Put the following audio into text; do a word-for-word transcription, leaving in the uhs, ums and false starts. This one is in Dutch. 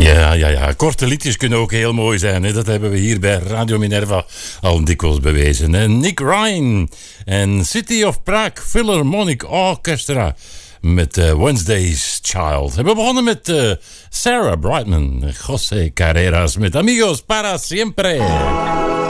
Ja, ja, ja. Korte liedjes kunnen ook heel mooi zijn. Hè? Dat hebben we hier bij Radio Minerva al dikwijls bewezen. Hè? Nick Ryan en City of Prague Philharmonic Orchestra met uh, Wednesday's Child. We begonnen met uh, Sarah Brightman, José Carreras met Amigos para Siempre.